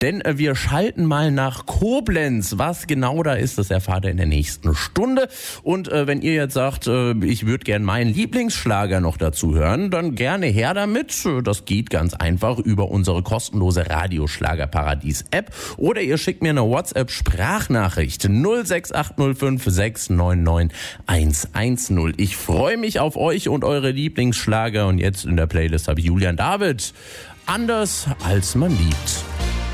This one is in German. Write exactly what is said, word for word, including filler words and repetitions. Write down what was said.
Denn äh, wir schalten mal nach Koblenz. Was genau da ist, das erfahrt ihr in der nächsten Stunde. Und äh, wenn ihr jetzt sagt, äh, ich würde gern meinen Lieblingsschlager noch dazu hören, dann gerne her damit. Das geht ganz einfach über unsere kostenlose Radioschlagerparadies-App. Oder ihr schickt mir eine WhatsApp-Sprachnachricht null sechs acht null fünf sechs neun neun eins eins null. Ich freue mich auf euch und eure Lieblingsschlager. Und jetzt in der Playlist habe ich Julian David. Anders als man liebt.